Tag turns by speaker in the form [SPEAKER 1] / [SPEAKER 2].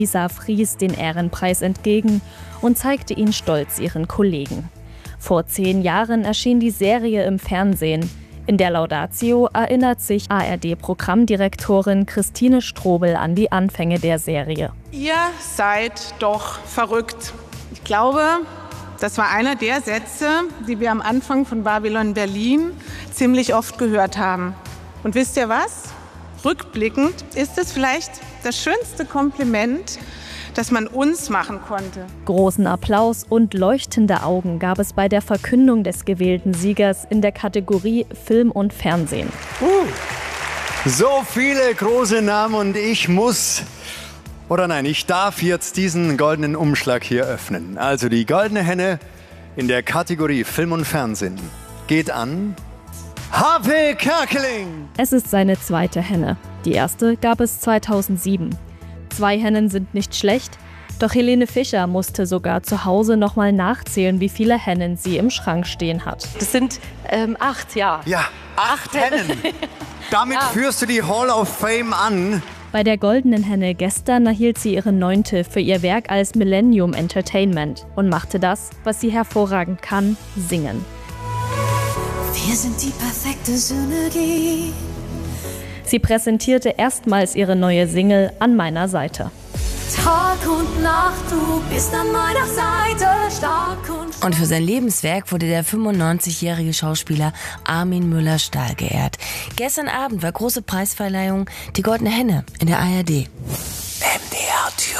[SPEAKER 1] Lisa Fries den Ehrenpreis entgegen und zeigte ihn stolz ihren Kollegen. Vor 10 Jahren erschien die Serie im Fernsehen. In der Laudatio erinnert sich ARD-Programmdirektorin Christine Strobel an die Anfänge der Serie.
[SPEAKER 2] Ihr seid doch verrückt. Ich glaube, das war einer der Sätze, die wir am Anfang von Babylon Berlin ziemlich oft gehört haben. Und wisst ihr was? Rückblickend ist es vielleicht das schönste Kompliment, das man uns machen konnte.
[SPEAKER 1] Großen Applaus und leuchtende Augen gab es bei der Verkündung des gewählten Siegers in der Kategorie Film und Fernsehen.
[SPEAKER 3] So viele große Namen und ich darf jetzt diesen goldenen Umschlag hier öffnen. Also die goldene Henne in der Kategorie Film und Fernsehen geht an Harpe Kerkeling.
[SPEAKER 1] Es ist seine zweite Henne. Die erste gab es 2007. 2 Hennen sind nicht schlecht, doch Helene Fischer musste sogar zu Hause nochmal nachzählen, wie viele Hennen sie im Schrank stehen hat.
[SPEAKER 4] Das sind 8, ja.
[SPEAKER 3] Ja, 8 Hennen. Damit führst du die Hall of Fame an.
[SPEAKER 1] Bei der Goldenen Henne gestern erhielt sie ihre 9. für ihr Werk als Millennium Entertainment und machte das, was sie hervorragend kann, singen.
[SPEAKER 5] Wir sind die perfekte Synergie.
[SPEAKER 1] Sie präsentierte erstmals ihre neue Single An meiner Seite.
[SPEAKER 5] Tag und Nacht, du bist an meiner Seite, stark
[SPEAKER 6] und für sein Lebenswerk wurde der 95-jährige Schauspieler Armin Müller-Stahl geehrt. Gestern Abend war große Preisverleihung, die Goldene Henne in der ARD.
[SPEAKER 3] MDR